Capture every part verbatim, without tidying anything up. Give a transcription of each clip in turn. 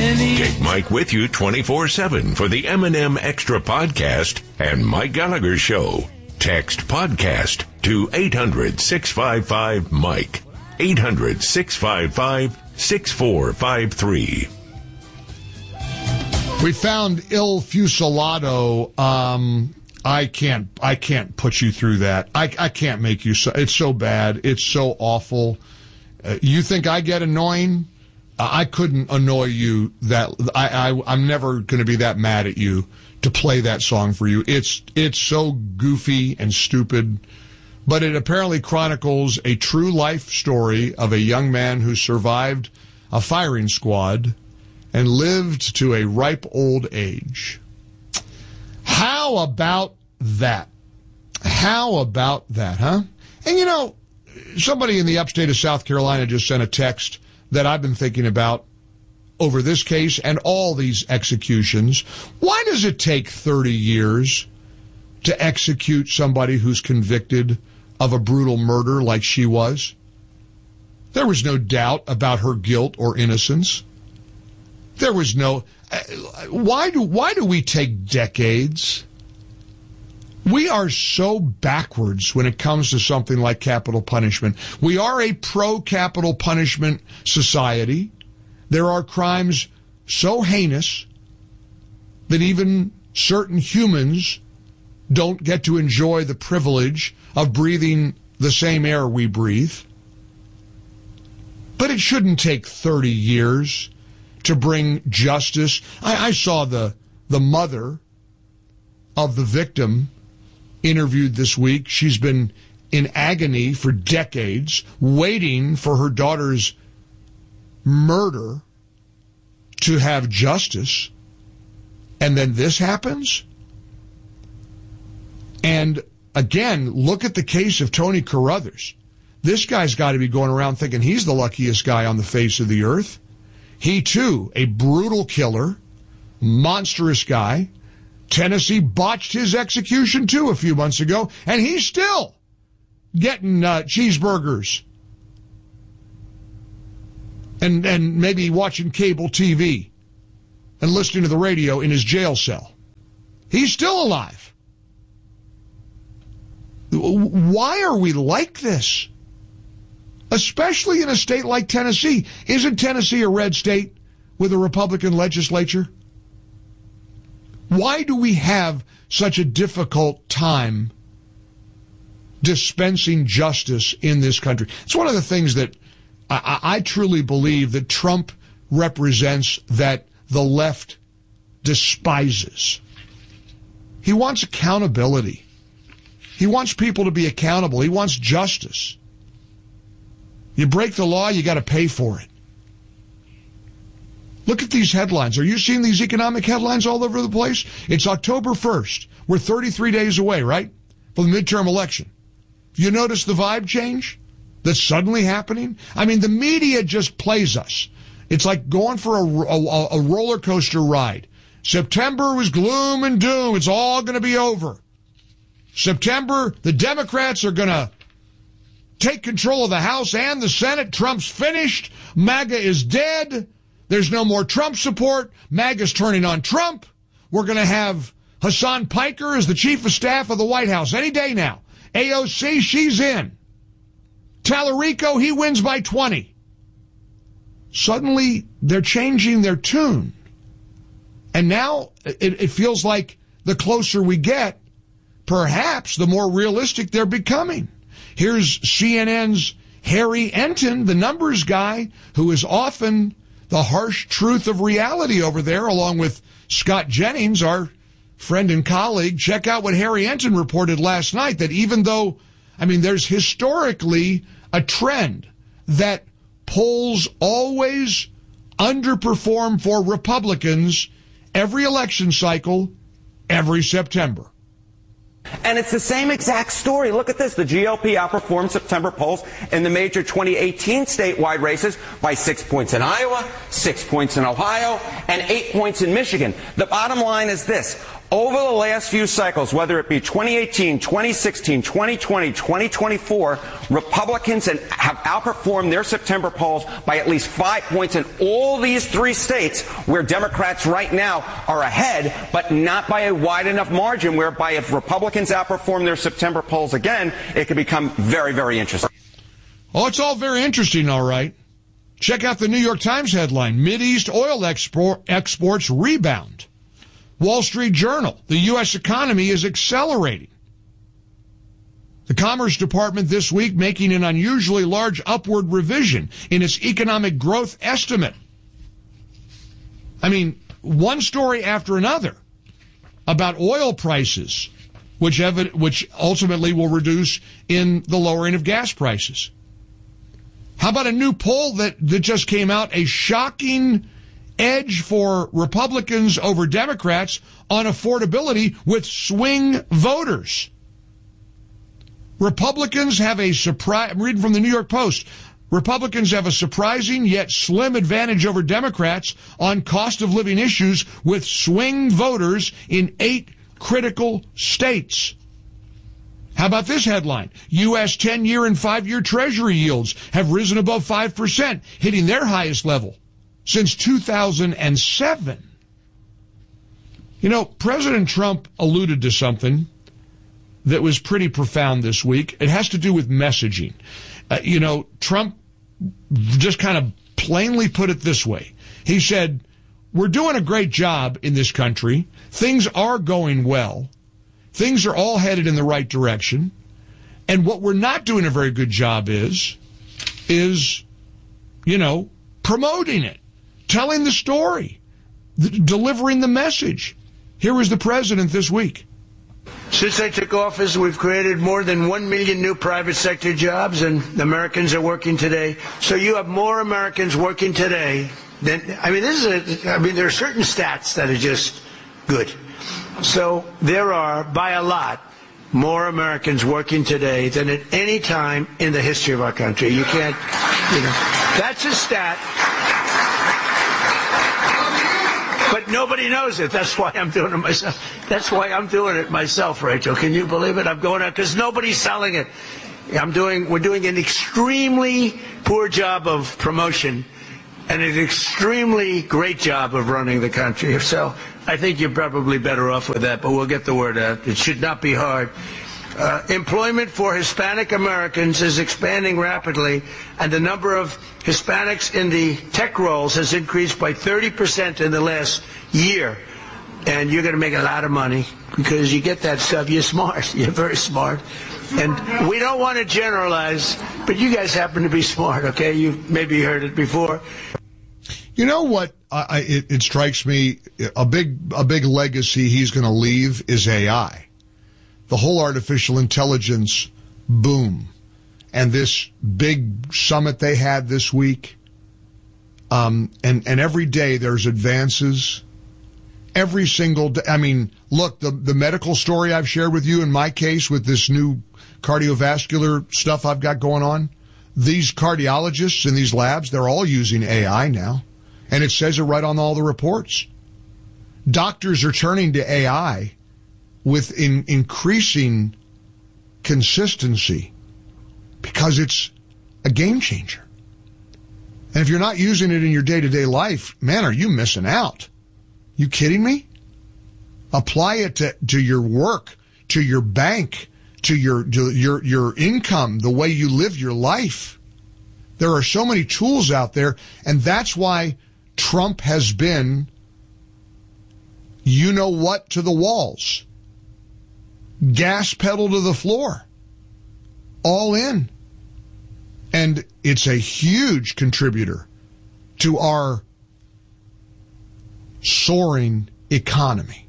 Take Mike with you twenty-four seven for the M and M Extra Podcast and Mike Gallagher Show. Text podcast to eight hundred, six five five, Mike. eight hundred, six five five, six four five three. We found Il Fusilado. Um, I can't. I can't put you through that. I, I can't make you. So, it's so bad. It's so awful. Uh, you think I get annoying? Uh, I couldn't annoy you. That I, I I'm never going to be that mad at you to play that song for you. It's it's so goofy and stupid, but it apparently chronicles a true life story of a young man who survived a firing squad and lived to a ripe old age. How about that? How about that, huh? And you know, somebody in the upstate of South Carolina just sent a text that I've been thinking about over this case and all these executions. Why does it take thirty years to execute somebody who's convicted of a brutal murder like she was? There was no doubt about her guilt or innocence. There was no... Why do, why do we take decades? We are so backwards when it comes to something like capital punishment. We are a pro-capital punishment society. There are crimes so heinous that even certain humans don't get to enjoy the privilege of breathing the same air we breathe. But it shouldn't take thirty years to bring justice. I, I saw the the mother of the victim interviewed this week. She's been in agony for decades, waiting for her daughter's murder to have justice, and then this happens? And again, look at the case of Tony Carruthers. This guy's got to be going around thinking he's the luckiest guy on the face of the earth. He, too, a brutal killer, monstrous guy. Tennessee botched his execution, too, a few months ago, and he's still getting uh, cheeseburgers and and maybe watching cable T V and listening to the radio in his jail cell. He's still alive. Why are we like this? Especially in a state like Tennessee. Isn't Tennessee a red state with a Republican legislature? Why do we have such a difficult time dispensing justice in this country? It's one of the things that I, I truly believe that Trump represents that the left despises. He wants accountability. He wants people to be accountable. He wants justice. You break the law, you got to pay for it. Look at these headlines. Are you seeing these economic headlines all over the place? It's October first. We're thirty-three days away, right, from the midterm election. You notice the vibe change that's suddenly happening? I mean, the media just plays us. It's like going for a, a, a roller coaster ride. September was gloom and doom. It's all going to be over. September, the Democrats are going to take control of the House and the Senate. Trump's finished. MAGA is dead. There's no more Trump support. MAGA's turning on Trump. We're going to have Hassan Piker as the chief of staff of the White House any day now. A O C, she's in. Tallarico, he wins by twenty. Suddenly, they're changing their tune. And now it, it feels like the closer we get, perhaps the more realistic they're becoming. Here's C N N's Harry Enton, the numbers guy, who is often the harsh truth of reality over there, along with Scott Jennings, our friend and colleague. Check out what Harry Enton reported last night, that even though, I mean, there's historically a trend that polls always underperform for Republicans every election cycle, every September. And it's the same exact story. Look at this. The G O P outperformed September polls in the major twenty eighteen statewide races by six points in Iowa, six points in Ohio, and eight points in Michigan. The bottom line is this. over the last few cycles, whether it be twenty eighteen, twenty sixteen, twenty twenty, twenty twenty-four, Republicans have outperformed their September polls by at least five points in all these three states where Democrats right now are ahead, but not by a wide enough margin, whereby if Republicans outperform their September polls again, it could become very, very interesting. Oh, it's all very interesting, all right. Check out the New York Times headline, Mideast oil export, exports rebound. Wall Street Journal, the U S economy is accelerating. The Commerce Department this week making an unusually large upward revision in its economic growth estimate. I mean, one story after another about oil prices, which, ev- which ultimately will reduce in the lowering of gas prices. How about a new poll that, that just came out, a shocking edge for Republicans over Democrats on affordability with swing voters. Republicans have a surprise, I'm reading from the New York Post, Republicans have a surprising yet slim advantage over Democrats on cost of living issues with swing voters in eight critical states. How about this headline? U S ten-year and five-year Treasury yields have risen above five percent, hitting their highest level since two thousand seven. You know, President Trump alluded to something that was pretty profound this week. It has to do with messaging. Uh, you know, Trump just kind of plainly put it this way. He said, we're doing a great job in this country. Things are going well. Things are all headed in the right direction. And what we're not doing a very good job is, is, you know, promoting it, telling the story, th- delivering the message. Here was the president this week. Since I took office, we've created more than one million new private sector jobs, and Americans are working today. So you have more Americans working today than, I mean, this is a, I mean, there are certain stats that are just good. So there are, by a lot, more Americans working today than at any time in the history of our country. You can't, you know, that's a stat. But nobody knows it. That's why I'm doing it myself. That's why I'm doing it myself, Rachel. Can you believe it? I'm going out because nobody's selling it. I'm doing, we're doing an extremely poor job of promotion and an extremely great job of running the country. So I think you're probably better off with that, but we'll get the word out. It should not be hard. Uh, employment for Hispanic Americans is expanding rapidly, and the number of Hispanics in the tech roles has increased by thirty percent in the last year. And you're going to make a lot of money because you get that stuff. You're smart. You're very smart. And we don't want to generalize, but you guys happen to be smart, okay? You've maybe heard it before. You know what? I, it, it strikes me, a big, a big legacy he's going to leave is A I. The whole artificial intelligence boom. And this big summit they had this week. Um, and, and every day there's advances. Every single day. I mean, look, the, the medical story I've shared with you in my case with this new cardiovascular stuff I've got going on. These cardiologists in these labs, they're all using A I now. And it says it right on all the reports. Doctors are turning to A I with in, increasing consistency because it's a game changer. And if you're not using it in your day-to-day life, man, are you missing out? You kidding me? Apply it to, to your work, to your bank, to your, to your, your income, the way you live your life. There are so many tools out there, and that's why Trump has been, you know what, to the walls. Gas pedal to the floor. All in. And it's a huge contributor to our soaring economy.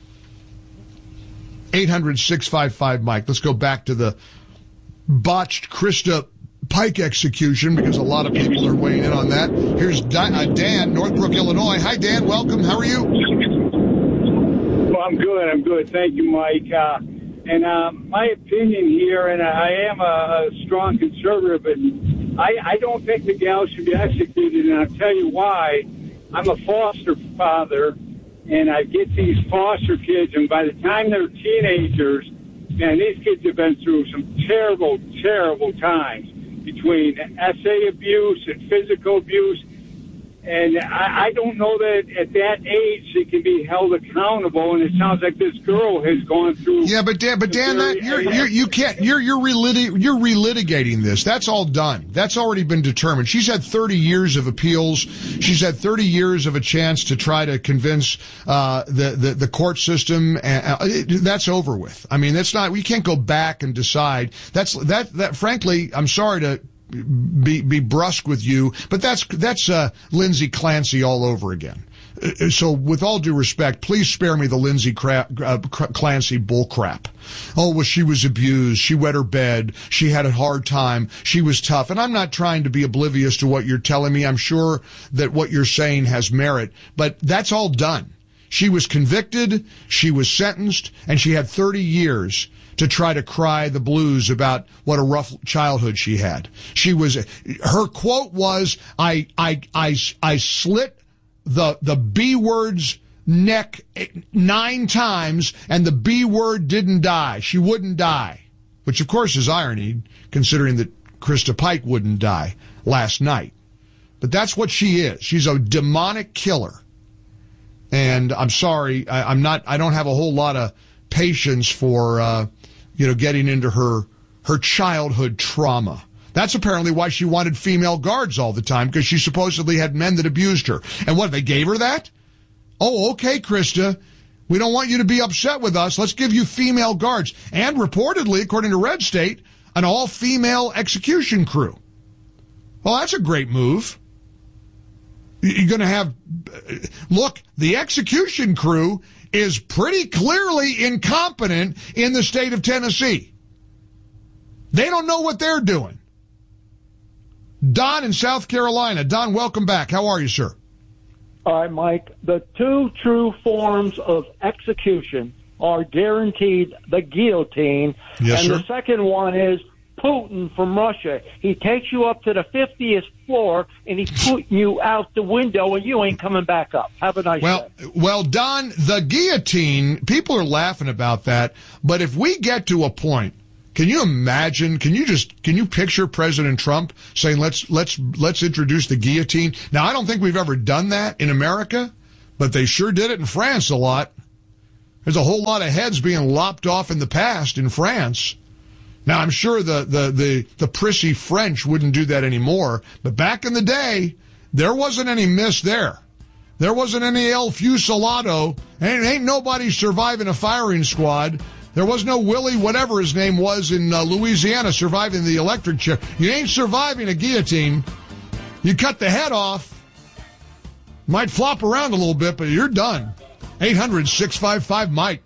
eight hundred, six five five, Mike. Let's go back to the botched Krista Pike execution because a lot of people are weighing in on that. Here's Dan, Northbrook, Illinois. Hi, Dan. Welcome. How are you? Well, I'm good. I'm good. Thank you, Mike. Uh, and uh, my opinion here, and I am a, a strong conservative, but I, I don't think the gal should be executed, and I'll tell you why. I'm a foster father, and I get these foster kids, and by the time they're teenagers, man, these kids have been through some terrible, terrible times between S A abuse and physical abuse. And I, I don't know that at that age they can be held accountable. And it sounds like this girl has gone through. Yeah, but Dan, but Dan, that, you're, you're, you can't. You're you're relit- you're relitigating this. That's all done. That's already been determined. She's had thirty years of appeals. She's had thirty years of a chance to try to convince uh, the, the the court system. And uh, it, that's over with. I mean, that's not. We can't go back and decide. That's that. That frankly, I'm sorry to be be brusque with you, but that's that's uh, Lindsay Clancy all over again. Uh, so, with all due respect, please spare me the Lindsay Cra- uh, Clancy bullcrap. Oh, well, she was abused. She wet her bed. She had a hard time. She was tough. And I'm not trying to be oblivious to what you're telling me. I'm sure that what you're saying has merit, but that's all done. She was convicted. She was sentenced, and she had thirty years to try to cry the blues about what a rough childhood she had. She was, her quote was, I, I, I, I slit the, the B word's neck nine times and the B word didn't die. She wouldn't die. Which of course is irony, considering that Krista Pike wouldn't die last night. But that's what she is. She's a demonic killer. And I'm sorry, I, I'm not, I don't have a whole lot of patience for, uh, you know, getting into her, her childhood trauma. That's apparently why she wanted female guards all the time, because she supposedly had men that abused her. And what, they gave her that? Oh, okay, Krista. We don't want you to be upset with us. Let's give you female guards. And reportedly, according to Red State, an all-female execution crew. Well, that's a great move. You're going to have, look, the execution crew is pretty clearly incompetent in the state of Tennessee. They don't know what they're doing. Don in South Carolina. Don, welcome back. How are you, sir? All right, Mike. The two true forms of execution are guaranteed the guillotine. Yes, and sir. The second one is Putin from Russia. He takes you up to the fiftieth floor and he's putting you out the window and you ain't coming back up. Have a nice well, day. Well, Don, the guillotine, people are laughing about that, but if we get to a point, can you imagine, can you just, can you picture President Trump saying, let's, let's, let's introduce the guillotine? Now, I don't think we've ever done that in America, but they sure did it in France a lot. There's a whole lot of heads being lopped off in the past in France. Now, I'm sure the, the, the, the prissy French wouldn't do that anymore, but back in the day, there wasn't any miss there. There wasn't any El Fusilado, and ain't nobody surviving a firing squad. There was no Willie, whatever his name was, in uh, Louisiana surviving the electric chair. You ain't surviving a guillotine. You cut the head off. Might flop around a little bit, but you're done. eight hundred, six five five, Mike.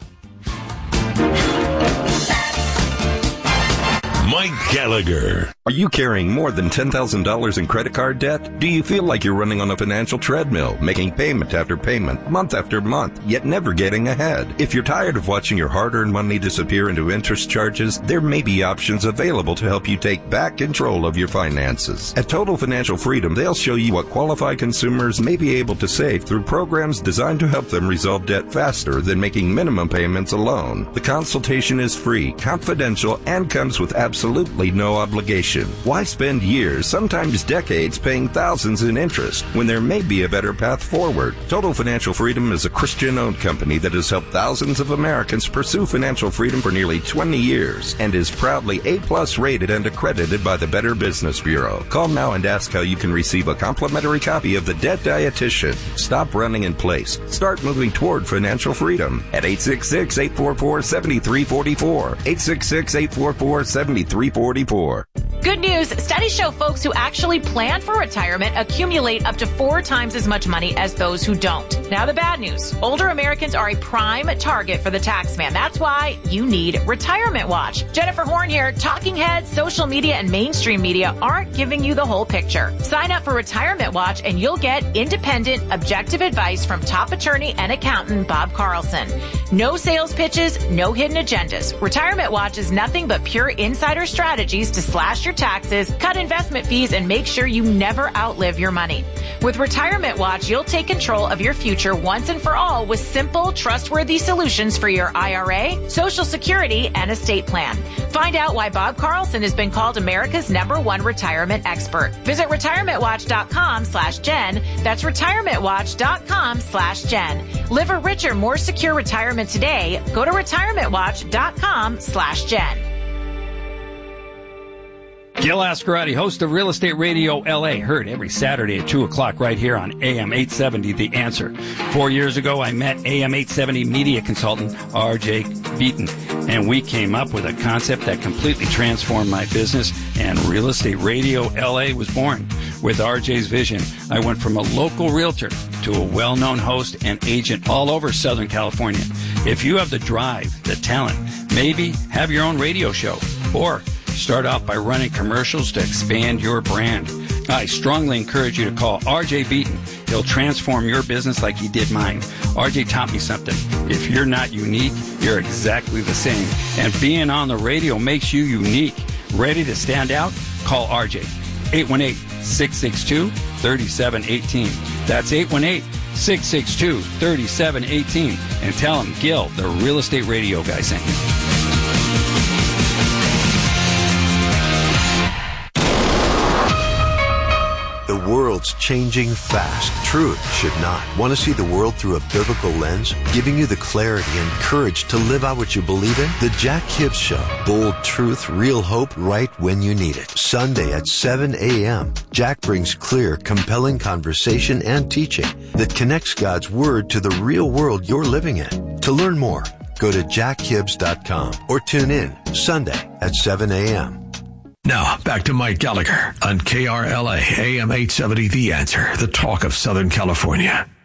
Mike Gallagher. Are you carrying more than ten thousand dollars in credit card debt? Do you feel like you're running on a financial treadmill, making payment after payment, month after month, yet never getting ahead? If you're tired of watching your hard-earned money disappear into interest charges, there may be options available to help you take back control of your finances. At Total Financial Freedom, they'll show you what qualified consumers may be able to save through programs designed to help them resolve debt faster than making minimum payments alone. The consultation is free, confidential, and comes with absolutely no obligation. Why spend years, sometimes decades, paying thousands in interest when there may be a better path forward? Total Financial Freedom is a Christian-owned company that has helped thousands of Americans pursue financial freedom for nearly twenty years and is proudly A-plus rated and accredited by the Better Business Bureau. Call now and ask how you can receive a complimentary copy of The Debt Dietitian. Stop running in place. Start moving toward financial freedom at eight six six, eight four four, seven three four four, eight six six, eight four four, seven three four four. Good news, studies show folks who actually plan for retirement accumulate up to four times as much money as those who don't. Now the bad news, older Americans are a prime target for the tax man. That's why you need Retirement Watch. Jennifer Horn here. Talking heads, social media, and mainstream media aren't giving you the whole picture. Sign up for Retirement Watch and you'll get independent, objective advice from top attorney and accountant Bob Carlson. No sales pitches, no hidden agendas. Retirement Watch is nothing but pure insider strategies to slash your taxes, cut investment fees, and make sure you never outlive your money. With Retirement Watch, you'll take control of your future once and for all with simple, trustworthy solutions for your I R A, Social Security, and estate plan. Find out why Bob Carlson has been called America's number one retirement expert. Visit retirementwatch.com slash Jen. That's retirementwatch.com slash Jen. Live a richer, more secure retirement today. Go to retirementwatch.com slash Jen. Gil Ascarati, host of Real Estate Radio L A, heard every Saturday at two o'clock right here on A M eight seventy, The Answer. Four years ago, I met A M eight seventy media consultant R J Beaton, and we came up with a concept that completely transformed my business, and Real Estate Radio L A was born. With R J's vision, I went from a local realtor to a well-known host and agent all over Southern California. If you have the drive, the talent, maybe have your own radio show, or start off by running commercials to expand your brand, I strongly encourage you to call R J Beaton. He'll transform your business like he did mine. R J taught me something. If you're not unique, you're exactly the same. And being on the radio makes you unique. Ready to stand out? Call R J. eight one eight, six six two, three seven one eight. That's eight one eight, six six two, three seven one eight. And tell him Gil, the Real Estate Radio guy, sent you. The world's changing fast. Truth should not. Want to see the world through a biblical lens? Giving you the clarity and courage to live out what you believe in? The Jack Hibbs Show. Bold truth, real hope, right when you need it. Sunday at seven a.m. Jack brings clear, compelling conversation and teaching that connects God's Word to the real world you're living in. To learn more, go to jack hibbs dot com or tune in Sunday at seven a.m. Now, back to Mike Gallagher on K R L A, A M eight seventy, The Answer, the talk of Southern California.